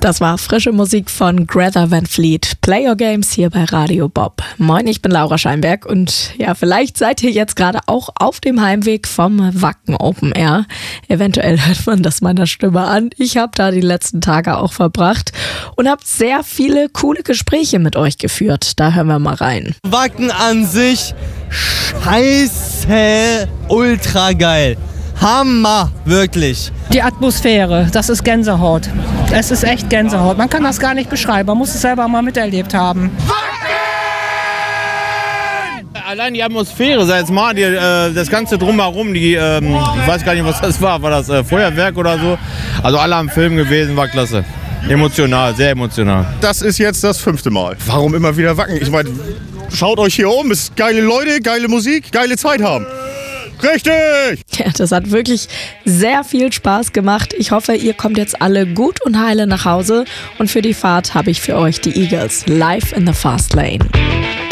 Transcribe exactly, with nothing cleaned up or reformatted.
Das war frische Musik von Greta Van Fleet. Play Your Games hier bei Radio Bob. Moin, ich bin Laura Scheinberg und ja, vielleicht seid ihr jetzt gerade auch auf dem Heimweg vom Wacken Open Air. Eventuell hört man das meiner Stimme an. Ich habe da die letzten Tage auch verbracht und habe sehr viele coole Gespräche mit euch geführt. Da hören wir mal rein. Wacken an sich, scheiße, ultra geil. Hammer, wirklich. Die Atmosphäre, das ist Gänsehaut. Es ist echt Gänsehaut. Man kann das gar nicht beschreiben, man muss es selber mal miterlebt haben. Allein die Atmosphäre, sei es mal, die, äh, das Ganze drumherum, die, ähm, ich weiß gar nicht, was das war, war das äh, Feuerwerk oder so? Also alle am Film gewesen, war klasse. Emotional, sehr emotional. Das ist jetzt das fünfte Mal. Warum immer wieder Wacken? Ich meine, schaut euch hier um, es ist geile Leute, geile Musik, geile Zeit haben. Richtig! Ja, das hat wirklich sehr viel Spaß gemacht. Ich hoffe, ihr kommt jetzt alle gut und heile nach Hause. Und für die Fahrt habe ich für euch die Eagles live in the Fast Lane.